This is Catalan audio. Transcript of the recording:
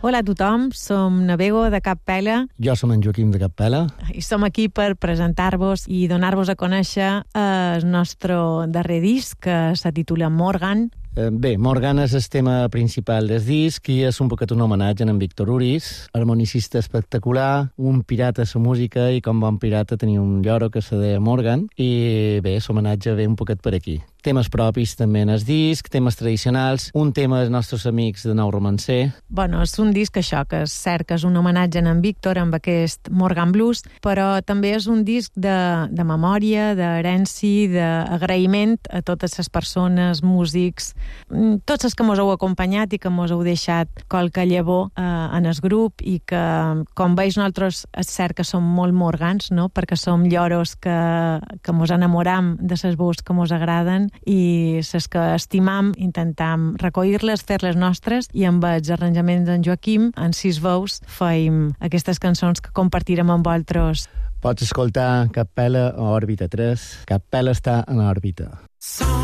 Hola a tothom, som Navego de Cap Pela. Jo som en Joaquim de Cap Pela. I som aquí per presentar-vos i donar-vos a conèixer el nostre darrer disc, que se titula Morgan. Bé, Morgan és el tema principal del disc i és un poquet un homenatge a en Víctor Uris, harmonicista espectacular, un pirata a la música i com bon pirata tenia un lloro que se deia Morgan i bé, l'homenatge ve un poquet per aquí. Temes propis també en el disc, temes tradicionals, un tema dels nostres amics de Nou Romancer. Bueno, és un disc això, que és cert que és un homenatge a en Víctor amb aquest Morgan Blues, però també és un disc de memòria, d'herència, d'agraïment a totes les persones, músics, tots els que mos heu acompanyat i que mos heu deixat qualque llavor en el grup i que, com veus, nosaltres és cert que som molt morgans, no? Perquè som lloros que mos enamoram de les veus que mos agraden i les que estimam, intentam recollir-les, fer-les nostres i amb els arranjaments d'en Joaquim, en 6 veus, feim aquestes cançons que compartirem amb vosaltres. Pots escoltar Cap Pela a Òrbita 3. Cap Pela està en òrbita.